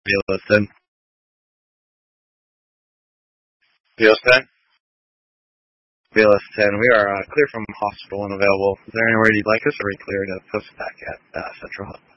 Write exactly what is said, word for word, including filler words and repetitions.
Velos ten. Velos ten, we are uh, clear from hospital and available. Is there anywhere you'd like us, or are we clear to post back at uh, Central Hub?